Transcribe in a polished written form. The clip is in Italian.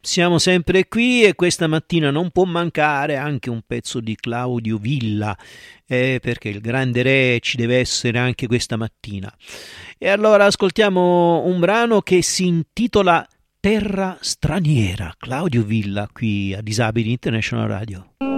Siamo sempre qui e questa mattina non può mancare anche un pezzo di Claudio Villa, perché il grande re ci deve essere anche questa mattina. E allora ascoltiamo un brano che si intitola Terra straniera, Claudio Villa qui a Disabili International Radio.